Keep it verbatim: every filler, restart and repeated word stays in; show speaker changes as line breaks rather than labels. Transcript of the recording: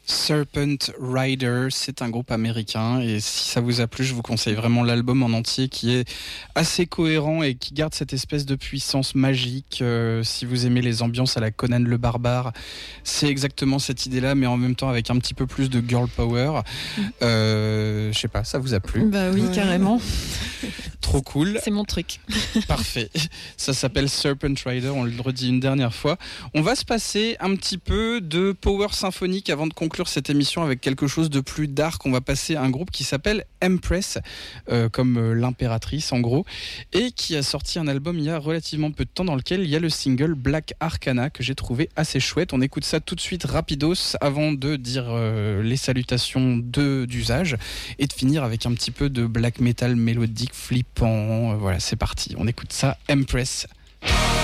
Serpent Rider, c'est un groupe américain et si ça vous a plu, je vous conseille vraiment l'album en entier qui est assez cohérent et qui garde cette espèce de puissance magique. Euh, si vous aimez les ambiances à la Conan le Barbare, c'est exactement cette idée-là, mais en même temps avec un petit peu plus de girl power. Euh, je sais pas, ça vous a plu?
Bah oui, ouais. Carrément.
Trop cool.
C'est mon truc.
Parfait. Ça s'appelle Serpent Rider, on le redit une dernière fois. On va se passer un petit peu de power symphonique avant de conclure cette émission avec quelque chose de plus dark. On va passer à un groupe qui s'appelle Empress, euh, comme euh, l'impératrice en gros, et qui a sorti un album il y a relativement peu de temps dans lequel il y a le single Black Arcana que j'ai trouvé assez chouette. On écoute ça tout de suite rapidos avant de dire euh, les salutations de, d'usage et de finir avec un petit peu de black metal mélodique flippant. Euh, voilà, c'est parti. On écoute ça, Empress.